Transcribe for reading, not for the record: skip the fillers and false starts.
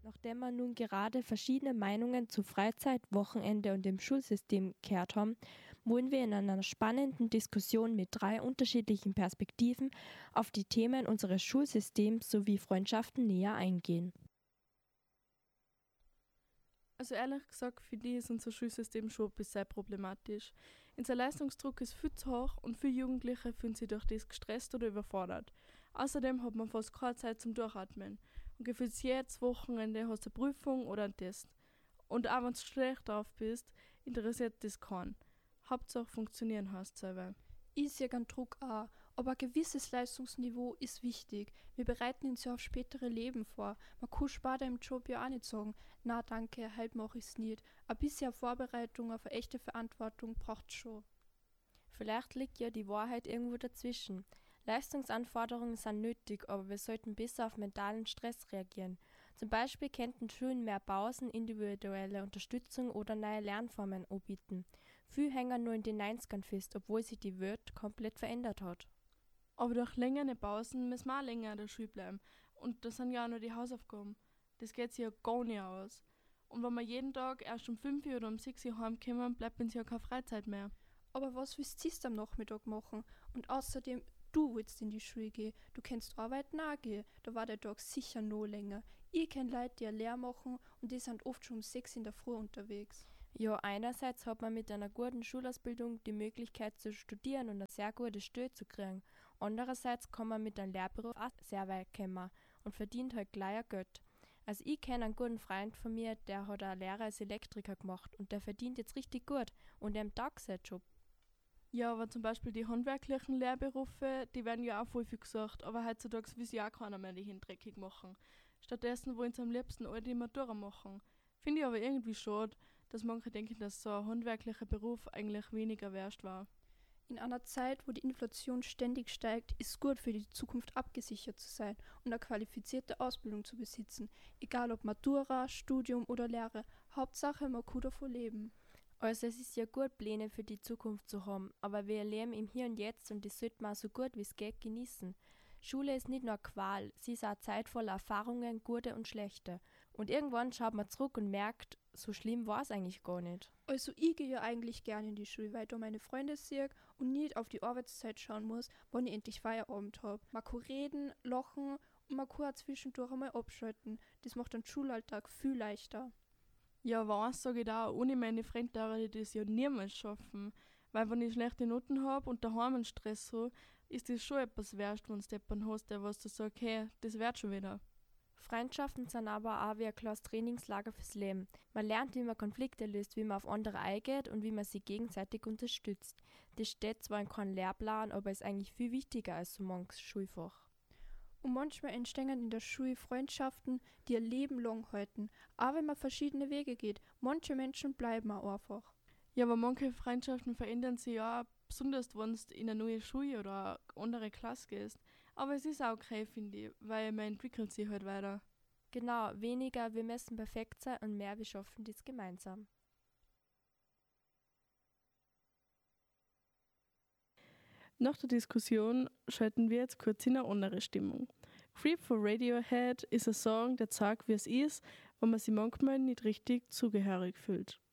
Nachdem wir nun gerade verschiedene Meinungen zu Freizeit, Wochenende und dem Schulsystem gehört haben, wollen wir in einer spannenden Diskussion mit 3 unterschiedlichen Perspektiven auf die Themen unseres Schulsystems sowie Freundschaften näher eingehen. Also ehrlich gesagt, finde ich ist unser Schulsystem schon ein bisschen problematisch. Unser Leistungsdruck ist viel zu hoch und viele Jugendliche fühlen sich durch das gestresst oder überfordert. Außerdem hat man fast keine Zeit zum Durchatmen. Und gefühlt jedes Wochenende hast du eine Prüfung oder einen Test. Und auch wenn du schlecht drauf bist, interessiert das keinen. Hauptsache funktionieren heißt selber. Ich sehe einen Druck auch, aber ein gewisses Leistungsniveau ist wichtig. Wir bereiten uns ja auf spätere Leben vor. Man kann später im Job ja auch nicht sagen, na danke, heute mache ich es nicht. Ein bisschen Vorbereitung auf eine echte Verantwortung braucht es schon. Vielleicht liegt ja die Wahrheit irgendwo dazwischen. Leistungsanforderungen sind nötig, aber wir sollten besser auf mentalen Stress reagieren. Zum Beispiel könnten Schulen mehr Pausen, individuelle Unterstützung oder neue Lernformen anbieten. Viele hängen nur in den 90ern fest, obwohl sich die Welt komplett verändert hat. Aber durch längere Pausen müssen wir auch länger in der Schule bleiben. Und das sind ja auch noch die Hausaufgaben. Das geht sich ja gar nicht aus. Und wenn wir jeden Tag erst um 5 Uhr oder um 6 Uhr heimkommen, bleibt uns ja keine Freizeit mehr. Aber was willst du am Nachmittag machen? Und außerdem, du willst in die Schule gehen, du kannst arbeiten auch gehen, da war der Tag sicher noch länger. Ich kenne Leute, die eine Lehre machen und die sind oft schon um 6 in der Früh unterwegs. Ja, einerseits hat man mit einer guten Schulausbildung die Möglichkeit zu studieren und eine sehr gute Stelle zu kriegen. Andererseits kann man mit einem Lehrberuf auch sehr weit kommen und verdient halt gleich ein Geld. Also ich kenne einen guten Freund von mir, der hat eine Lehre als Elektriker gemacht und der verdient jetzt richtig gut und der am Tag seinen Job. Ja, aber zum Beispiel die handwerklichen Lehrberufe, die werden ja auch voll viel gesucht, aber heutzutage will sich auch keiner mehr die Hände dreckig machen. Stattdessen wollen sie am liebsten alle die Matura machen. Finde ich aber irgendwie schade, dass manche denken, dass so ein handwerklicher Beruf eigentlich weniger wert war. In einer Zeit, wo die Inflation ständig steigt, ist es gut für die Zukunft abgesichert zu sein und eine qualifizierte Ausbildung zu besitzen. Egal ob Matura, Studium oder Lehre, Hauptsache man kann davon leben. Also es ist ja gut, Pläne für die Zukunft zu haben, aber wir leben im Hier und Jetzt und das sollte man so gut wie es geht genießen. Schule ist nicht nur eine Qual, sie ist auch eine Zeit voller Erfahrungen, gute und schlechte. Und irgendwann schaut man zurück und merkt, so schlimm war es eigentlich gar nicht. Also ich gehe ja eigentlich gerne in die Schule, weil ich da meine Freunde sehe und nicht auf die Arbeitszeit schauen muss, wann ich endlich Feierabend habe. Man kann reden, lachen und man kann auch zwischendurch einmal abschalten. Das macht den Schulalltag viel leichter. Ja, aber eins sage ich da, ohne meine Freunde würde ich das ja niemals schaffen. Weil wenn ich schlechte Noten habe und daheim einen Stress habe, ist das schon etwas wert, wenn du jemanden hast, der was du sagst, hey, das wird schon wieder. Freundschaften sind aber auch wie ein kleines Trainingslager fürs Leben. Man lernt, wie man Konflikte löst, wie man auf andere eingeht und wie man sich gegenseitig unterstützt. Das steht zwar in keinem Lehrplan, aber ist eigentlich viel wichtiger als so manches Schulfach. Und manchmal entstehen in der Schule Freundschaften, die ein Leben lang halten. Auch wenn man verschiedene Wege geht. Manche Menschen bleiben auch einfach. Ja, aber manche Freundschaften verändern sich ja auch, besonders wenn du in eine neue Schule oder eine andere Klasse gehst. Aber es ist auch okay, finde ich, weil man entwickelt sich halt weiter. Genau, weniger wir müssen perfekt sein und mehr wir schaffen dies gemeinsam. Nach der Diskussion schalten wir jetzt kurz in eine andere Stimmung. Creep for Radiohead ist ein Song, der zeigt, wie es ist, wenn man sich manchmal nicht richtig zugehörig fühlt.